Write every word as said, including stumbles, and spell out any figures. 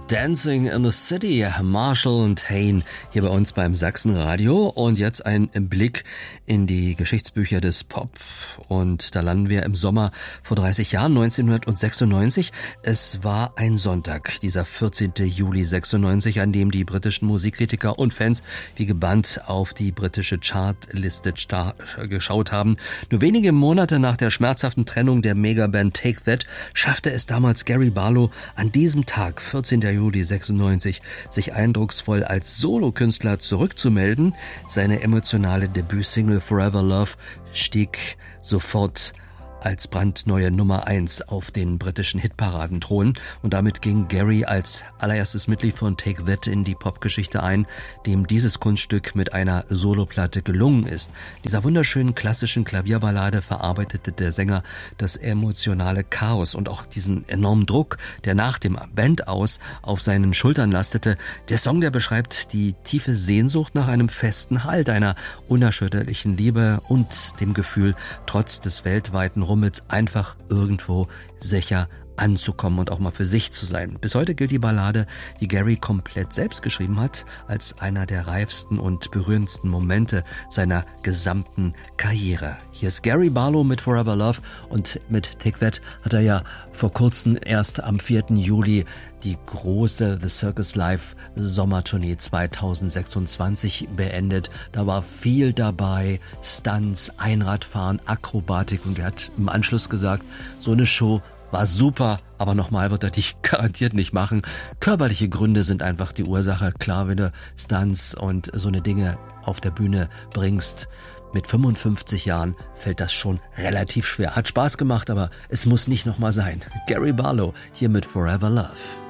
Dancing in the City, Marshall und Hayne hier bei uns beim Sachsenradio. Und jetzt ein Blick in die Geschichtsbücher des Pop. Und da landen wir im Sommer vor dreißig Jahren, neunzehnhundertsechsundneunzig. Es war ein Sonntag, dieser vierzehnten Juli sechsundneunzig, an dem die britischen Musikkritiker und Fans wie gebannt auf die britische Chartliste geschaut haben. Nur wenige Monate nach der schmerzhaften Trennung der Megaband Take That schaffte es damals Gary Barlow an diesem Tag, vierzehnten Juli sechsundneunzig, sich eindrucksvoll als Solokünstler zurückzumelden. Seine emotionale Debütsingle Forever Love stieg sofort als brandneue Nummer eins auf den britischen Hitparadenthron, und damit ging Gary als allererstes Mitglied von Take That in die Popgeschichte ein, dem dieses Kunststück mit einer Soloplatte gelungen ist. Dieser wunderschönen klassischen Klavierballade verarbeitete der Sänger das emotionale Chaos und auch diesen enormen Druck, der nach dem Bandaus auf seinen Schultern lastete. Der Song, der beschreibt die tiefe Sehnsucht nach einem festen Halt, einer unerschütterlichen Liebe und dem Gefühl, trotz des weltweiten Rummels einfach irgendwo sicher anzukommen und auch mal für sich zu sein. Bis heute gilt die Ballade, die Gary komplett selbst geschrieben hat, als einer der reifsten und berührendsten Momente seiner gesamten Karriere. Hier ist Gary Barlow mit Forever Love, und mit Take That hat er ja vor kurzem erst am vierten Juli die große The Circus Live Sommertournee zweitausendsechsundzwanzig beendet. Da war viel dabei, Stunts, Einradfahren, Akrobatik, und er hat im Anschluss gesagt, so eine Show war super, aber nochmal wird er dich garantiert nicht machen. Körperliche Gründe sind einfach die Ursache. Klar, wenn du Stunts und so eine Dinge auf der Bühne bringst, mit fünfundfünfzig Jahren fällt das schon relativ schwer. Hat Spaß gemacht, aber es muss nicht nochmal sein. Gary Barlow hier mit Forever Love.